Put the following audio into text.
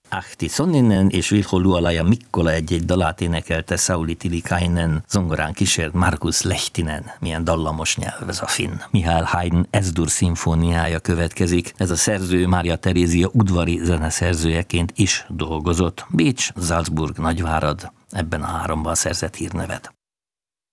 Ahti Sonninen és Vilho Luolaja Mikkola egy-egy dalát énekelte Sauli Tilikainen, zongorán kísért Markus Lehtinen. Milyen dallamos nyelv ez a finn. Mihály Haydn S-dur szimfóniája következik. Ez a szerző Mária Terézia udvari zeneszerzőjeként is dolgozott. Bécs, Salzburg, Nagyvárad ebben a háromban szerzett hírnevet.